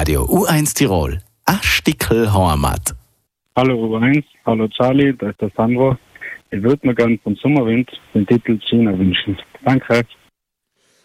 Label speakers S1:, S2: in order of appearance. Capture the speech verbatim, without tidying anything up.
S1: Radio U eins Tirol, a Stickel Heimat.
S2: Hallo U eins, hallo Charlie, da ist der Sandro. Ich würde mir gerne vom Sommerwind den Titel China wünschen. Danke.